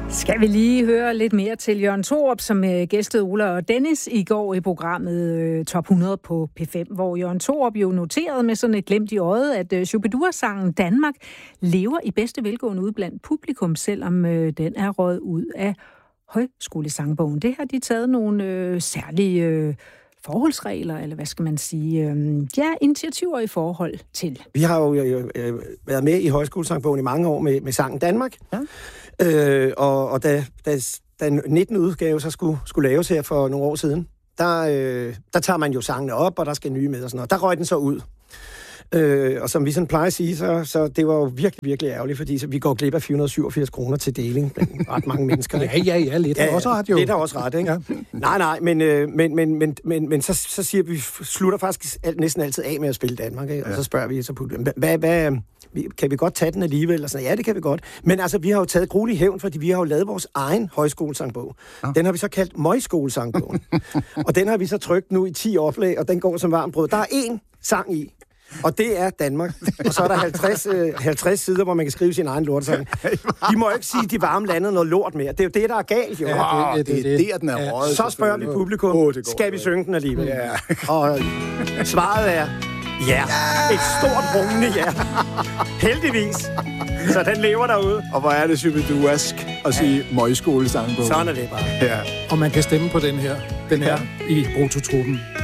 Skal vi lige høre lidt mere til Jørgen Thorup, som gæstede Ola og Dennis i går i programmet Top 100 på P5, hvor Jørgen Thorup jo noterede med sådan et glimt i øjet, at Shubidua-sangen Danmark lever i bedste velgående ude blandt publikum, selvom den er røget ud af højskolesangbogen. Det har de taget nogle særlige forholdsregler, eller hvad skal man sige, initiativer i forhold til. Vi har jo været med i højskolesangbogen i mange år med sangen Danmark. Ja. Og da 19. udgave så skulle laves her for nogle år siden, der tager man jo sangene op, og der skal nye med og sådan noget. Der røg den så ud. Og som vi sådan plejer at sige, så det var jo virkelig, virkelig ærgerligt, fordi så vi går glip af 487 kroner til deling blandt ret mange mennesker. Ja, lidt har også ret jo. Lidt har også ret, ikke? Ja. Nej, men så siger vi, slutter faktisk næsten altid af med at spille Danmark, ikke? Og så spørger vi så publikum, kan vi godt tage den alligevel? Og sådan, ja, det kan vi godt. Men altså, vi har jo taget gruelig hævn, fordi vi har jo lavet vores egen højskolesangbog. Ja. Den har vi så kaldt Møjskolesangbogen. Og den har vi så trykt nu i 10 oplag, og den går som varmt brød. Der er én sang i, og det er Danmark. Og så er der 50 sider, hvor man kan skrive sin egen lortesang. De må jo ikke sige, at de varme landede noget lort mere. Det er jo det, der er galt, jo. Ja, det er der, den er røget. Så spørger vi publikum, skal vi synge den alligevel? Ja. Og svaret er ja. Et stort rungende ja. Heldigvis. Så den lever derude. Og hvor er det Shubiduask at sige Møjskolesangbogen. Sådan er det bare. Ja. Og man kan stemme på den her i Brutotruppen.